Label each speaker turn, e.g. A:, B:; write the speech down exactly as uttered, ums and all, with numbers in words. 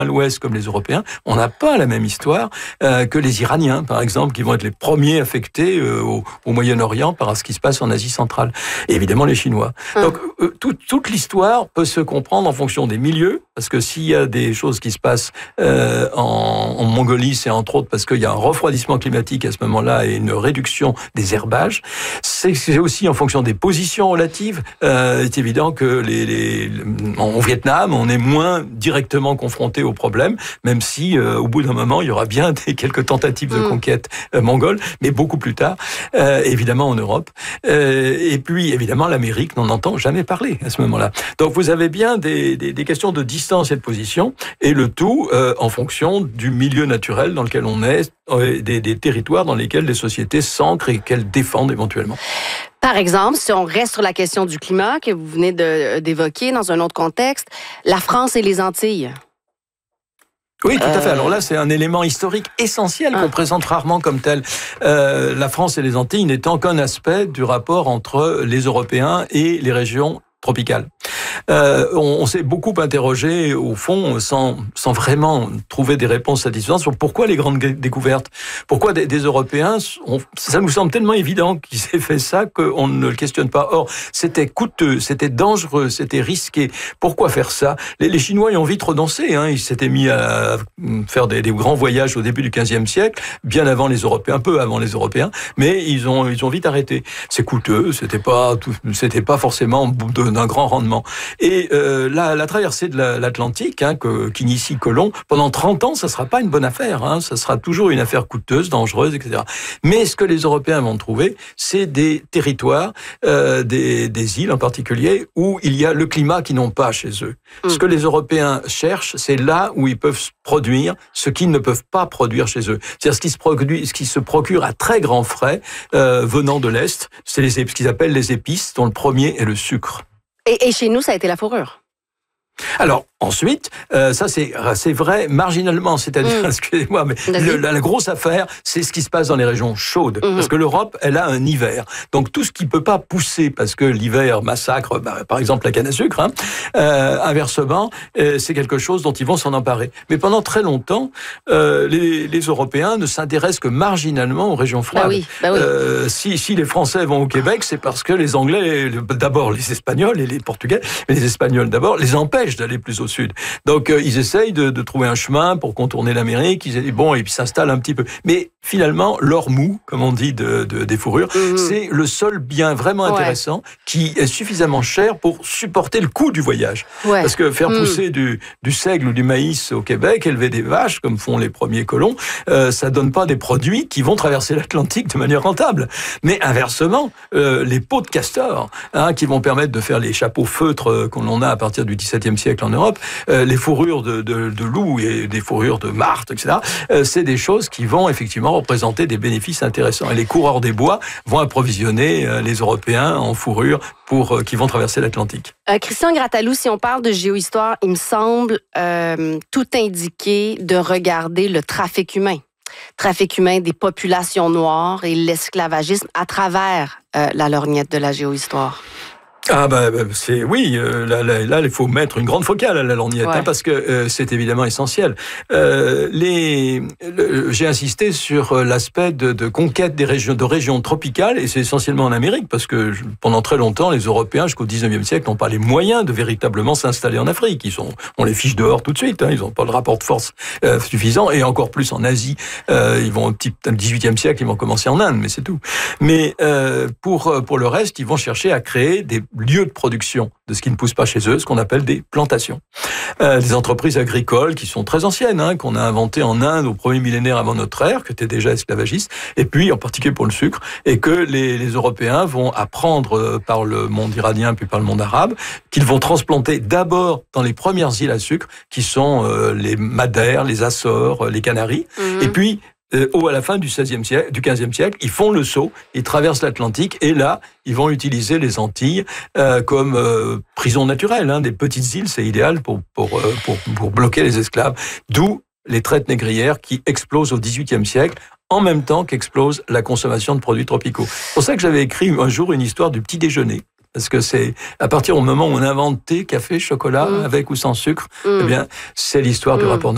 A: à l'Ouest comme les Européens, on n'a pas la même histoire euh, que les Iraniens, par exemple, qui vont être les premiers affectés euh, au, au Moyen-Orient par ce qui se passe en Asie centrale. Et évidemment les Chinois. Hum. Donc euh, tout, toute l'histoire peut se comprendre en fonction des milieux, parce que s'il y a des choses qui se passent euh, en, en Mongolie, c'est entre autres parce qu'il y a un refroidissement climatique à ce moment-là et une réduction des herbages. C'est, c'est aussi en fonction des positions relatives. Euh, c'est évident que les, les, en Vietnam, on est moins directement confronté aux problèmes, même si euh, au bout d'un moment, il y aura bien des, quelques tentatives de conquête euh, mongole, mais beaucoup plus tard, euh, évidemment en Europe. Euh, et puis, évidemment, l'Amérique n'en entend jamais parler à ce moment-là. Donc, vous avez bien des, des, des questions de distance et de position, et le tout euh, en fonction du milieu naturel dans lequel on est, euh, des, des territoires dans lesquels les sociétés s'ancrent et qu'elles défendent éventuellement.
B: Par exemple, si on reste sur la question du climat que vous venez de, d'évoquer dans un autre contexte, la France et les Antilles.
A: Oui, tout à fait. Alors là, c'est un élément historique essentiel qu'on ah. présente rarement comme tel. Euh, la France et les Antilles n'étant qu'un aspect du rapport entre les Européens et les régions tropicales. Euh, on, on s'est beaucoup interrogé, au fond, sans, sans vraiment trouver des réponses satisfaisantes sur pourquoi les grandes découvertes, pourquoi des, des Européens, on, ça nous semble tellement évident qu'ils aient fait ça qu'on ne le questionne pas. Or, c'était coûteux, c'était dangereux, c'était risqué. Pourquoi faire ça ? les, les Chinois y ont vite renoncé, hein. Ils s'étaient mis à faire des, des grands voyages au début du quinzième siècle, bien avant les Européens, un peu avant les Européens, mais ils ont, ils ont vite arrêté. C'est coûteux, c'était pas, tout, c'était pas forcément d'un grand rendement. Et euh, la, la traversée de la, l'Atlantique, hein, que, qu'initie Colomb, pendant trente ans, ça sera pas une bonne affaire. Hein, ça sera toujours une affaire coûteuse, dangereuse, et cetera. Mais ce que les Européens vont trouver, c'est des territoires, euh, des, des îles en particulier, où il y a le climat qu'ils n'ont pas chez eux. Mmh. Ce que les Européens cherchent, c'est là où ils peuvent produire ce qu'ils ne peuvent pas produire chez eux. C'est-à-dire ce qui se produit, ce qui se procure à très grands frais euh, venant de l'Est, c'est les, ce qu'ils appellent les épices, dont le premier est le sucre.
B: Et, et chez nous, ça a été la fourrure.
A: Alors, ensuite, euh, ça c'est, c'est vrai marginalement, c'est-à-dire, mmh. excusez-moi, mais le, la, la grosse affaire, c'est ce qui se passe dans les régions chaudes. Mmh. Parce que l'Europe, elle a un hiver. Donc tout ce qui peut pas pousser, parce que l'hiver massacre, bah, par exemple, la canne à sucre, hein, euh, inversement, euh, c'est quelque chose dont ils vont s'en emparer. Mais pendant très longtemps, euh, les, les Européens ne s'intéressent que marginalement aux régions froides.
B: Bah oui, bah oui.
A: Euh, si, si les Français vont au Québec, c'est parce que les Anglais, d'abord les Espagnols et les Portugais, mais les Espagnols d'abord, les empêchent d'aller plus au sud. Donc euh, ils essayent de, de trouver un chemin pour contourner l'Amérique, ils, bon, et puis s'installent un petit peu. Mais finalement, l'or mou, comme on dit, de, de, des fourrures, mmh. c'est le seul bien vraiment intéressant ouais. qui est suffisamment cher pour supporter le coût du voyage. Ouais. Parce que faire mmh. pousser du, du seigle ou du maïs au Québec, élever des vaches, comme font les premiers colons, euh, ça donne pas des produits qui vont traverser l'Atlantique de manière rentable. Mais inversement, euh, les peaux de castor, hein, qui vont permettre de faire les chapeaux feutres qu'on en a à partir du dix-septième siècle en Europe, euh, les fourrures de, de, de loup et des fourrures de martre, et cetera, euh, c'est des choses qui vont effectivement représenter des bénéfices intéressants. Et les coureurs des bois vont approvisionner euh, les Européens en fourrures pour, euh, qui vont traverser l'Atlantique.
B: Euh, Christian Grattalou, si on parle de géohistoire, il me semble euh, tout indiquer de regarder le trafic humain. Trafic humain des populations noires et l'esclavagisme à travers euh, la lorgnette de la géohistoire.
A: Ah bah, c'est oui, euh, là, là, là il faut mettre une grande focale à la lorgnette, ouais. hein, parce que euh, c'est évidemment essentiel. Euh, les, le, j'ai insisté sur l'aspect de, de conquête des régions, de régions tropicales, et c'est essentiellement en Amérique, parce que pendant très longtemps, les Européens, jusqu'au dix-neuvième siècle, n'ont pas les moyens de véritablement s'installer en Afrique. Ils sont, on les fiche dehors tout de suite, hein, ils n'ont pas le rapport de force euh, suffisant, et encore plus en Asie. Euh, ils vont au petit dix-huitième siècle, ils vont commencer en Inde, mais c'est tout. Mais euh, pour pour le reste, ils vont chercher à créer des lieux de production de ce qui ne pousse pas chez eux, ce qu'on appelle des plantations. Euh, des entreprises agricoles qui sont très anciennes, hein, qu'on a inventées en Inde au premier millénaire avant notre ère, qui étaient déjà esclavagistes, et puis en particulier pour le sucre, et que les, les Européens vont apprendre par le monde iranien puis par le monde arabe, qu'ils vont transplanter d'abord dans les premières îles à sucre, qui sont euh, les Madères, les Açores, les Canaries, mmh. et puis Euh, au, à la fin du seizième siècle, du quinzième siècle, ils font le saut, ils traversent l'Atlantique, et là, ils vont utiliser les Antilles euh, comme euh, prison naturelle, hein, des petites îles, c'est idéal pour pour, euh, pour pour bloquer les esclaves. D'où les traites négrières qui explosent au dix-huitième siècle, en même temps qu'explose la consommation de produits tropicaux. C'est pour ça que j'avais écrit un jour une histoire du petit déjeuner. Parce que c'est à partir du moment où on invente thé, café, chocolat, mmh. avec ou sans sucre, mmh. eh bien, c'est l'histoire mmh. du rapport